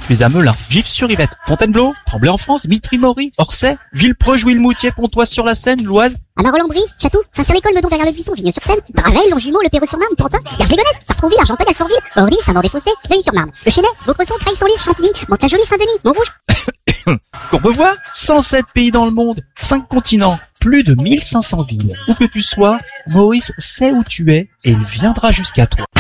tu es à Melun, Gif-sur-Yvette, Fontainebleau, Tremblay-en-France, Mitry-Mory, Orsay, Villepreux, Jouy-le-Moutier, Pontoise-sur-la-Seine, l'Oise. À Marolles-en-Brie, Château, Saint-Cyr-l'École, Meudon, Verrières-le-Buisson, Vigneux-sur-Seine, Draveil, Longjumeau, Le Perreux-sur-Marne, Pantin, Vierge-les-Gonesse, Sartrouville, Argenteuil, Alfortville, Orly, Saint-Maur-des-Fossés, Neuilly-sur-Marne, Le Chesnay, Vaucresson, Creil-Senlis, Chantilly, Mantes-la-Jolie, Saint-Denis, Montrouge. Courbevoie, 107 pays dans le monde, 5 continents, plus de 1500 villes. Où que tu sois, Maurice sait où tu es et il viendra jusqu'à toi.